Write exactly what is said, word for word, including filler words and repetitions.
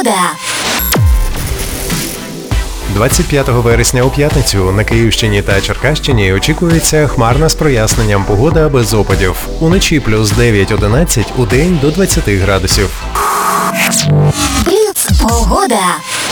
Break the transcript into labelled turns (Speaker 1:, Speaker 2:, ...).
Speaker 1: Погода.
Speaker 2: двадцять п'ятого вересня у п'ятницю на Київщині та Черкащині очікується хмарна з проясненням погода без опадів. Уночі плюс дев'ять-одинадцять, удень до двадцяти градусів.
Speaker 1: Бліц. Погода.